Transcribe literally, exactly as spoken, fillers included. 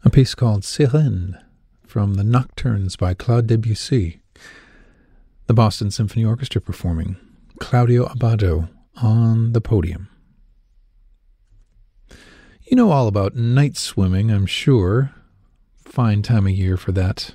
a piece called Sirène from the Nocturnes by Claude Debussy. The Boston Symphony Orchestra performing, Claudio Abbado on the podium. You know all about night swimming, I'm sure. Fine time of year for that.